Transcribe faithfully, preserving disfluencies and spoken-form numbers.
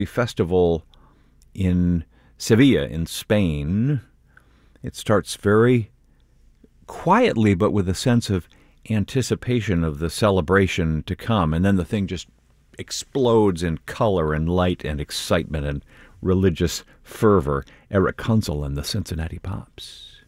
festival in Sevilla in Spain. It starts very quietly, but with a sense of anticipation of the celebration to come. And then the thing just explodes in color and light and excitement and religious fervor. Eric Kunzel and the Cincinnati Pops.